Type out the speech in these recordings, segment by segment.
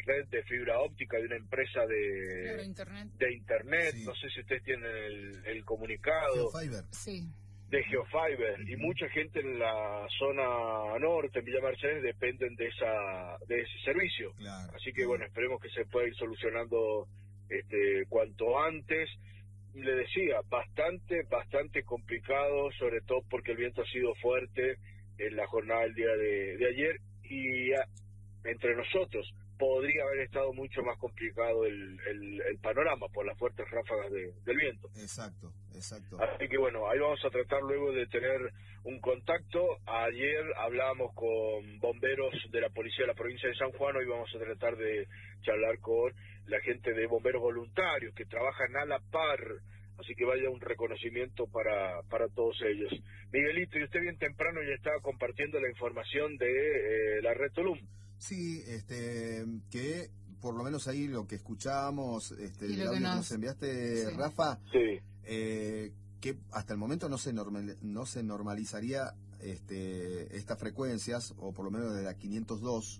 red de fibra óptica de una empresa Claro, internet. de internet, Sí. no sé si ustedes tienen el comunicado. Geofiber. Sí. De Geofiber, y mucha gente en la zona norte, en Villa Mercedes, dependen de ese servicio. Claro. Así que bueno, esperemos que se pueda ir solucionando cuanto antes. Y le decía, bastante complicado, sobre todo porque el viento ha sido fuerte en la jornada del día de ayer, y entre nosotros podría haber estado mucho más complicado el panorama por las fuertes ráfagas del viento. Exacto. Así que bueno, ahí vamos a tratar luego de tener un contacto. Ayer hablábamos con bomberos de la policía de la provincia de San Juan, hoy vamos a tratar de charlar con la gente de bomberos voluntarios que trabajan a la par, así que vaya un reconocimiento para todos ellos. Miguelito, y usted bien temprano ya estaba compartiendo la información de la red Tulum. Sí, que por lo menos ahí lo que escuchábamos, Y el lo que audio que nos- nos enviaste, sí. Rafa, Sí. que hasta el momento no se normalizaría estas frecuencias, o por lo menos de la 502.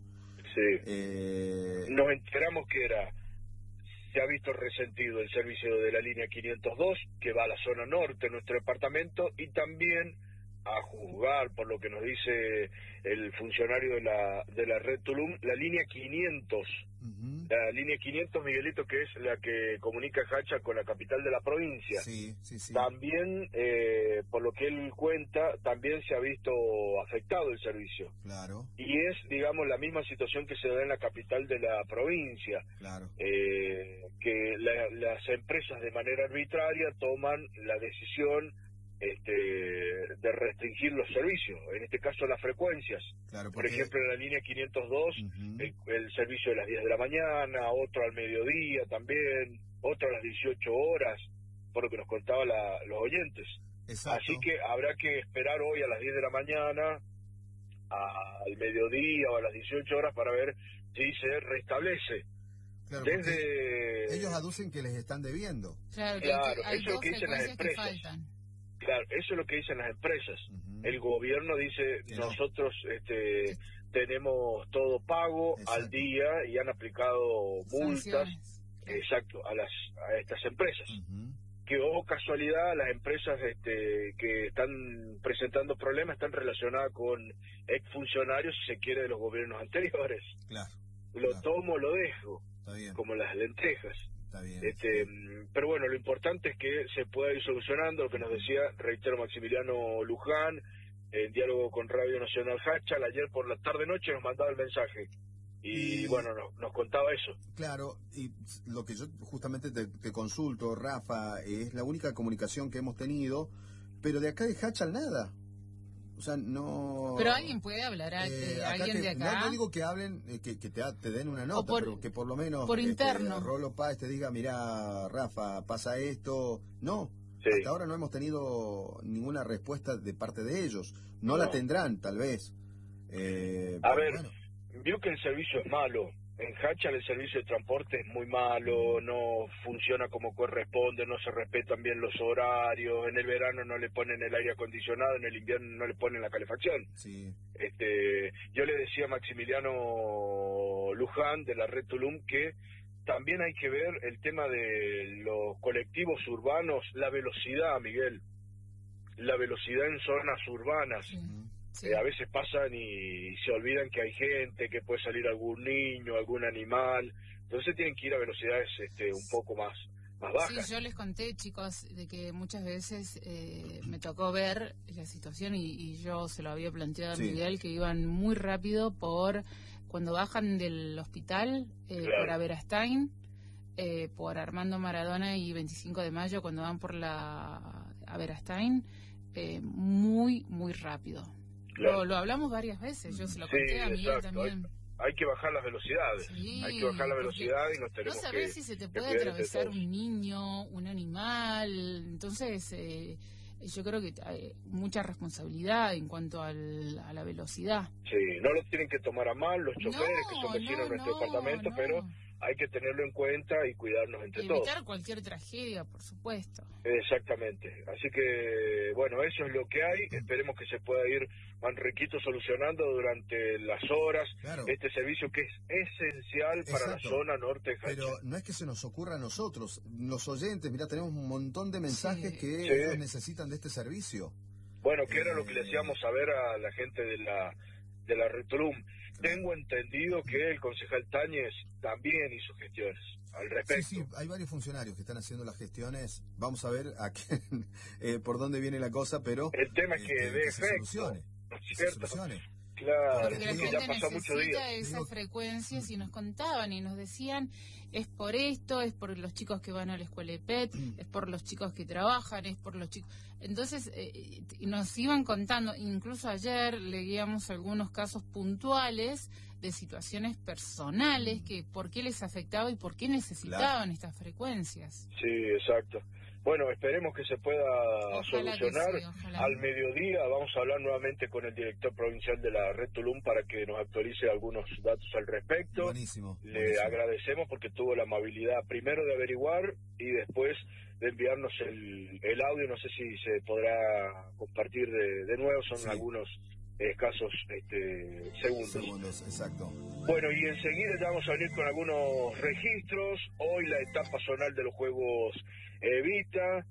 Sí. Nos enteramos que se ha visto resentido el servicio de la línea 502, que va a la zona norte de nuestro departamento, y también, a juzgar por lo que nos dice el funcionario de la red Tulum, la línea 500. Ujú. La línea 500, Miguelito, que es la que comunica Hacha con la capital de la provincia. Sí. También, por lo que él cuenta, también se ha visto afectado el servicio. Claro. Y es, digamos, la misma situación que se da en la capital de la provincia, que las empresas de manera arbitraria toman la decisión de restringir los servicios, en este caso las frecuencias. Claro, Por ejemplo, en la línea 502, el servicio de las 10 de la mañana, otro al mediodía también, otro a las 18 horas, por lo que nos contaban los oyentes. Exacto. Así que habrá que esperar hoy a las 10 de la mañana, al mediodía o a las 18 horas para ver si se restablece. Claro, Desde ellos aducen que les están debiendo. Claro, eso hay es lo dos que dicen las frecuencias que empresas. faltan. Claro, eso es lo que dicen las empresas. Ujú. El gobierno dice, Que no. nosotros tenemos todo pago al Exacto. día, y han aplicado multas, Sanciones. exacto, a estas empresas. Ujú. Que, casualidad, las empresas que están presentando problemas están relacionadas con exfuncionarios, si se quiere, de los gobiernos anteriores. Claro. Lo Claro. tomo, lo dejo, Está bien. como las lentejas. Está bien. Pero bueno, lo importante es que se pueda ir solucionando, lo que nos decía, reitero, Maximiliano Luján, en diálogo con Radio Nacional Hachal, ayer por la tarde-noche nos mandaba el mensaje. Y bueno, nos contaba eso. Claro, y lo que yo justamente te consulto, Rafa, es la única comunicación que hemos tenido, pero de acá de Hachal nada. O sea, no... Pero alguien puede hablar, alguien de acá. No digo que hablen, que te den una nota, pero que por lo menos... por interno. Rolo Páez te diga, mira, Rafa, pasa esto. No, Sí. hasta ahora no hemos tenido ninguna respuesta de parte de ellos. No la tendrán, tal vez. A ver, vio que el servicio es malo. En Hachal el servicio de transporte es muy malo, no funciona como corresponde, no se respetan bien los horarios, en el verano no le ponen el aire acondicionado, en el invierno no le ponen la calefacción. Sí. Yo le decía a Maximiliano Luján de la red Tulum que también hay que ver el tema de los colectivos urbanos, la velocidad, Miguel, la velocidad en zonas urbanas. Sí. Sí. A veces pasan y se olvidan que hay gente, que puede salir algún niño, algún animal, entonces tienen que ir a velocidades un poco más bajas. Sí, yo les conté, chicos, de que muchas veces me tocó ver la situación y yo se lo había planteado a Miguel, que iban muy rápido cuando bajan del hospital, por Averastain, por Armando Maradona y 25 de Mayo, cuando van por la Averastain, muy, muy rápido. Claro. Lo hablamos varias veces, yo se lo conté a Miguel también. Hay que bajar las velocidades, hay que bajar la velocidad y nos tenemos no sabés que... si se te puede atravesar un niño, un animal, entonces yo creo que hay mucha responsabilidad en cuanto a la velocidad. Sí, no lo tienen que tomar a mal los choferes que son vecinos de nuestro departamento, pero hay que tenerlo en cuenta y cuidarnos entre todos. Evitar cualquier tragedia, por supuesto. Exactamente. Así que, bueno, eso es lo que hay. Esperemos que se pueda ir Manriquito solucionando durante las horas este servicio que es esencial para la zona norte de Hacha. Pero no es que se nos ocurra a nosotros, los oyentes, mirá, tenemos un montón de mensajes que ellos necesitan de este servicio. Bueno, que era lo que le hacíamos saber a la gente de la Red Tulum. Tengo entendido que el concejal Táñez también hizo gestiones al respecto. Sí, hay varios funcionarios que están haciendo las gestiones. Vamos a ver a quién, por dónde viene la cosa, pero... El tema es que dé efecto. Se solucione. Claro, porque la gente necesita esas frecuencias y nos contaban y nos decían, es por esto, es por los chicos que van a la escuela de PET, es por los chicos que trabajan, es por los chicos... Entonces nos iban contando, incluso ayer leíamos algunos casos puntuales de situaciones personales, que por qué les afectaba y por qué necesitaban estas frecuencias. Sí, exacto. Bueno, esperemos que se pueda solucionar. Al mediodía vamos a hablar nuevamente con el director provincial de la Red Tulum para que nos actualice algunos datos al respecto. Buenísimo. Le agradecemos porque tuvo la amabilidad primero de averiguar y después de enviarnos el audio. No sé si se podrá compartir de nuevo, son algunos escasos segundos. Exacto. Bueno, y enseguida ya vamos a venir con algunos registros. Hoy la etapa zonal de los Juegos Evita.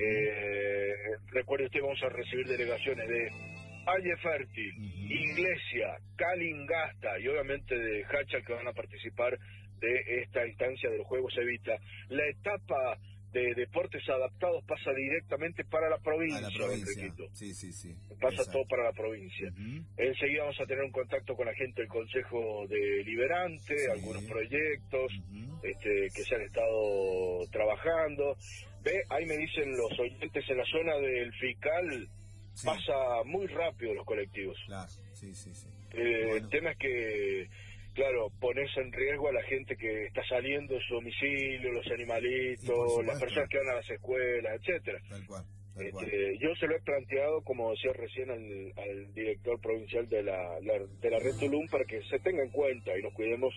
Recuerde usted, vamos a recibir delegaciones de Valle Fértil, Iglesia, Calingasta y obviamente de Hacha, que van a participar de esta instancia de los Juegos Evita. La etapa de deportes adaptados pasa directamente para la provincia, Enriquito. Sí. Pasa todo para la provincia. Enseguida vamos a tener un contacto con la gente del Consejo Deliberante, algunos proyectos que se han estado trabajando. Ahí me dicen los oyentes, en la zona del Fical pasa muy rápido los colectivos. Claro, sí. El tema es que, claro, pones en riesgo a la gente que está saliendo de su domicilio, los animalitos, las personas que van a las escuelas, etcétera. Tal cual. Yo se lo he planteado, como decía recién, al director provincial de la Red Tulum, para que se tenga en cuenta y nos cuidemos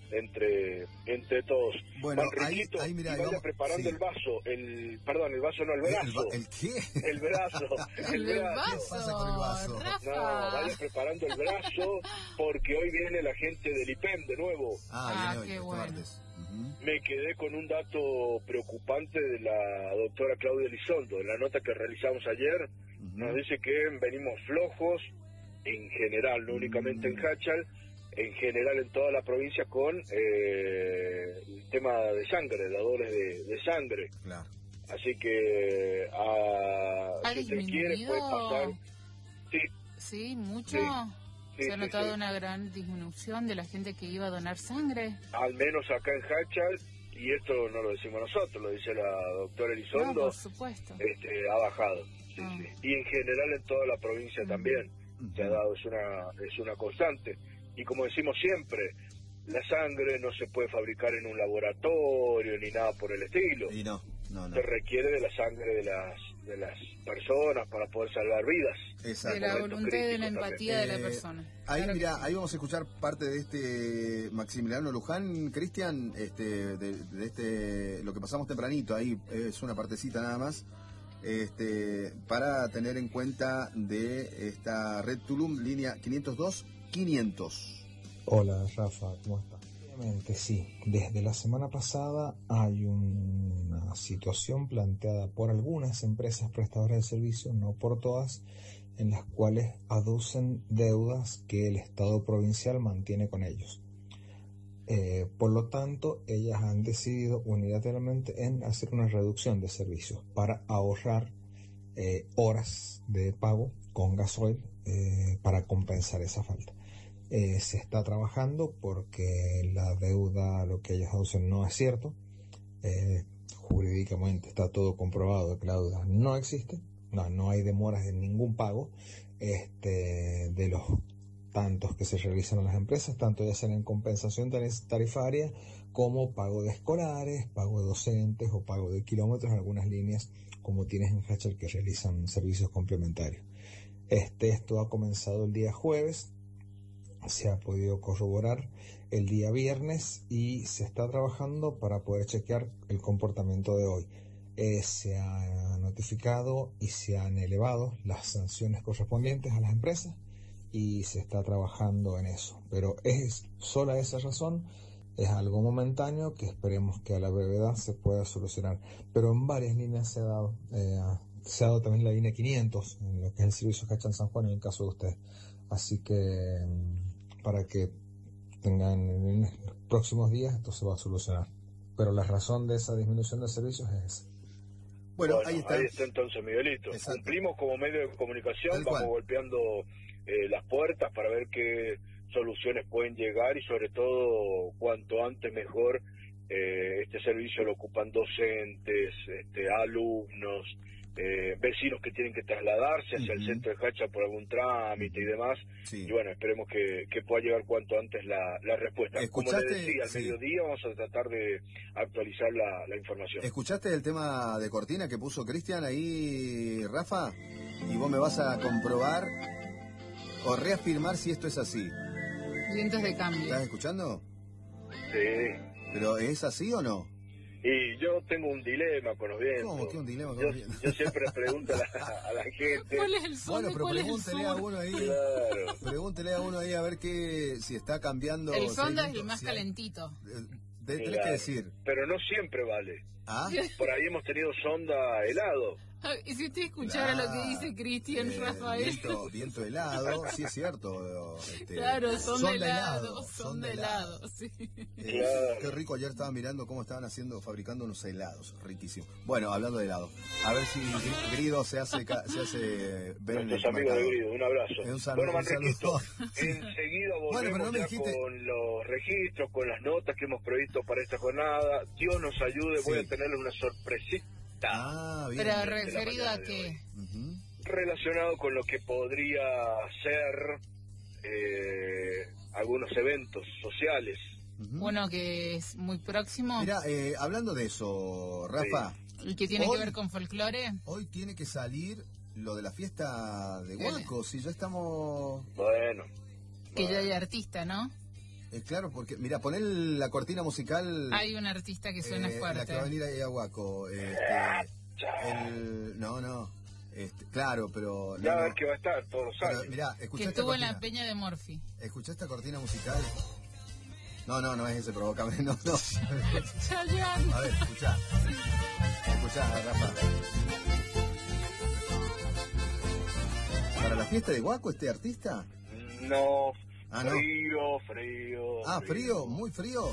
entre todos. Bueno, Manriquito, ahí mirá, vaya preparando el vaso, el brazo. ¿El qué? El brazo. ¿Qué pasa con el vaso? No, vaya preparando el brazo, porque hoy viene la gente del IPEM de nuevo. Viene hoy, qué bueno. Me quedé con un dato preocupante de la doctora Claudia Elizondo. En la nota que realizamos ayer, nos dice que venimos flojos, en general, no únicamente en Hachal, en general en toda la provincia, con el tema de sangre, dadores de sangre. Claro. Así que si usted quiere puede pasar. Sí, mucho. ¿Se ha notado una gran disminución de la gente que iba a donar sangre? Al menos acá en Hachal, y esto no lo decimos nosotros, lo dice la doctora Elizondo. No, por supuesto. Ha bajado. Sí. Y en general en toda la provincia también se ha dado, es una constante. Y como decimos siempre, la sangre no se puede fabricar en un laboratorio ni nada por el estilo. Y no. Se requiere de la sangre de las personas para poder salvar vidas. Exacto. De la voluntad y de la empatía de la persona. Ahí ahí vamos a escuchar parte de este Maximiliano Luján, Cristian, de lo que pasamos tempranito. Ahí es una partecita nada más. Para tener en cuenta de esta Red Tulum, línea 502-500. Hola Rafa, ¿cómo estás? Obviamente sí, desde la semana pasada hay una situación planteada por algunas empresas prestadoras de servicios, no por todas, en las cuales aducen deudas que el Estado provincial mantiene con ellos. Por lo tanto, ellas han decidido unilateralmente en hacer una reducción de servicios para ahorrar horas de pago con gasoil para compensar esa falta. Se está trabajando porque la deuda, lo que ellos aducen, no es cierto. Jurídicamente está todo comprobado que la deuda no existe. No hay demoras en ningún pago de los tantos que se realizan en las empresas, tanto ya sean en compensación tarifaria como pago de escolares, pago de docentes o pago de kilómetros en algunas líneas como tienes en Hachal que realizan servicios complementarios. Esto ha comenzado el día jueves, se ha podido corroborar el día viernes y se está trabajando para poder chequear el comportamiento de hoy. Se ha notificado y se han elevado las sanciones correspondientes a las empresas y se está trabajando en eso, pero es sola esa razón, es algo momentáneo que esperemos que a la brevedad se pueda solucionar, pero en varias líneas se ha dado también la línea 500 en lo que es el servicio Hachal San Juan en el caso de ustedes, así que para que tengan en los próximos días esto se va a solucionar, pero la razón de esa disminución de servicios es esa. Bueno, ahí está entonces, Miguelito. Exacto. Cumplimos como medio de comunicación, Tal vamos cual. golpeando las puertas para ver qué soluciones pueden llegar y sobre todo cuanto antes mejor. Este servicio lo ocupan docentes, alumnos, vecinos que tienen que trasladarse hacia el centro de Hachal por algún trámite y demás. Sí. Y bueno, esperemos que pueda llegar cuanto antes la respuesta. Como le decía, al mediodía vamos a tratar de actualizar la información. ¿Escuchaste el tema de cortina que puso Cristian ahí, Rafa? Y vos me vas a comprobar o reafirmar si esto es así. Vientos de cambio. ¿Estás escuchando? Sí. ¿Pero es así o no? Y yo tengo un dilema con los vientos. ¿Cómo que un dilema con los vientos? Yo siempre pregunto a la gente. ¿Cuál es el sur? Bueno, pero ¿Cuál pregúntele es el a sur? uno ahí. Claro. Pregúntele a uno ahí a ver si está cambiando. El si sonda hay es el viento, más si hay- calentito. Tenés que decir. Pero no siempre vale. ¿Ah? Por ahí hemos tenido sonda helado. Y si usted escuchara lo que dice Cristian Rafael. Viento helado, sí es cierto. Claro, sonda helado. sonda Sonda helado, sí. Claro. Qué rico, ayer estaba mirando cómo estaban fabricando unos helados, riquísimo. Bueno, hablando de helado, a ver si Grido se hace ver en el Nuestros amigos mercado. de Grido, un abrazo. Un saludo, Bueno, Manriquito, un saludo. Sí. enseguida volvemos Bueno, pero no me ya dijiste- con los registros, con las notas que hemos previsto para esta jornada. Dios nos ayude, voy Sí. a tenerles una sorpresita Ah, bien. Pero de la referido mañana a de qué. hoy. Ujú. Relacionado con lo que podría ser algunos eventos sociales. Ujú. Uno que es muy próximo Mira, hablando de eso, Rafa, y que tiene hoy- que ver con folclore. hoy tiene que salir lo de la fiesta de Huaco, si ya estamos... Bueno, Que ya hay artista, ¿no? claro, porque, mira, poner la cortina musical... Hay un artista que suena la que fuerte. va a venir ahí a Huaco. Claro, pero... ya no, a ver no. qué va a estar todos los Pero, años. mirá, Que escuchá esta estuvo en cortina. la peña de Morphy. ¿Escuchá esta cortina musical? No es ese, provócame, no. Chayanne. A ver, escuchá. Escuchá, Rafa. ¿Para la fiesta de Huaco este artista? No, Ah, no. frío. Ah, frío, muy frío.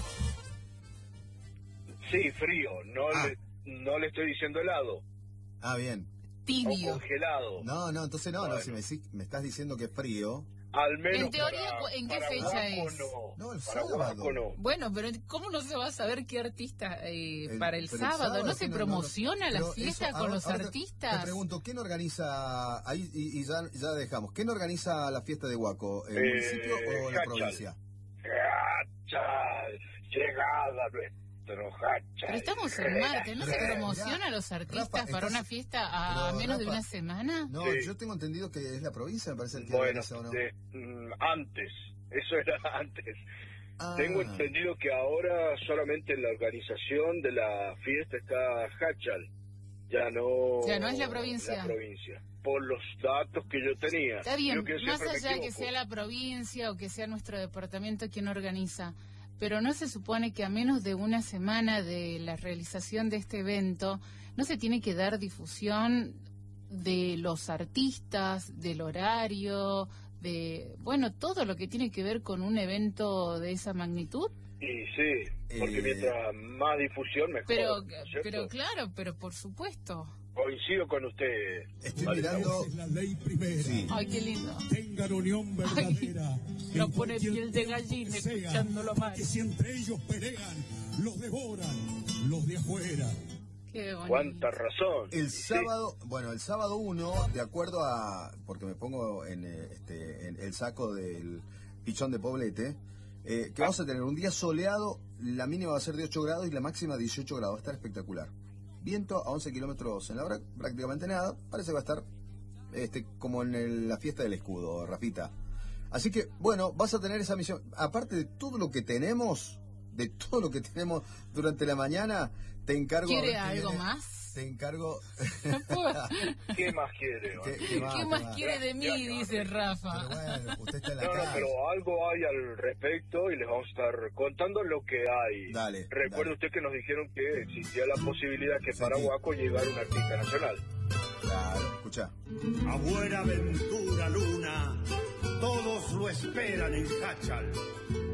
Sí, frío. Ah. No le estoy diciendo helado Ah, bien. o Tibio. congelado. No, entonces no, Bueno. si me estás diciendo que es frío. Al menos En teoría, ¿en qué para fecha Huaco es? No, el para sábado. Huaco no. Bueno, pero ¿cómo no se va a saber qué artista para el pero sábado? ¿No es se que promociona la pero fiesta eso, con los ahora artistas? Te pregunto, ¿quién organiza, ahí y ya dejamos, ¿quién organiza la fiesta de Huaco? ¿El municipio o la Hachal. provincia? Hachal, llegada nuestro Hachal. Pero estamos en Marte, ¿no se Pero, promociona mirá, a los artistas Rafa, para estás- una fiesta a pero, menos de Rafa, una semana? No, Sí. yo tengo entendido que es la provincia, me parece el que Bueno, organiza o no. antes, eso era antes. Ah, Tengo entendido que ahora solamente en la organización de la fiesta está Hachal, ya no es la provincia. Por los datos que yo tenía. Está bien, Yo que más siempre me allá de que equivoco. sea la provincia o que sea nuestro departamento quien organiza, pero no se supone que a menos de una semana de la realización de este evento, no se tiene que dar difusión de los artistas, del horario, de, bueno, todo lo que tiene que ver con un evento de esa magnitud. Y sí, porque mientras más difusión mejor. Pero, ¿no es cierto? pero claro, pero por supuesto. Coincido con usted. Estoy Vale, mirando... Es la ley primera. Sí. Ay, qué lindo. Tengan unión verdadera. Lo en pone cualquier piel de lugar gallina que sea, escuchándolo mal. Que si entre ellos pelean, los devoran, los de afuera. Qué bonito. El Cuánta razón. Sí. sábado, bueno, el sábado 1, de acuerdo a, porque me pongo en el saco del pichón de Poblete, que vamos a tener un día soleado, la mínima va a ser de 8 grados y la máxima 18 grados, va a estar espectacular. Viento a 11 kilómetros en la hora, prácticamente nada, parece que va a estar como en la fiesta del escudo, Rafita. Así que, bueno, vas a tener esa misión. Aparte de todo lo que tenemos, durante la mañana, te encargo... ¿Quiere algo más? Te encargo... ¿Qué más quiere? ¿Qué más quiere de mí? Dice Rafa. Pero bueno, usted está en la No, calle. pero algo hay al respecto y les vamos a estar contando lo que hay. Dale. Recuerde usted que nos dijeron que existía la posibilidad que para Sí. Huaco llegara un artista nacional. Claro, escuchá. A Buenaventura Luna, todos lo esperan en Hachal.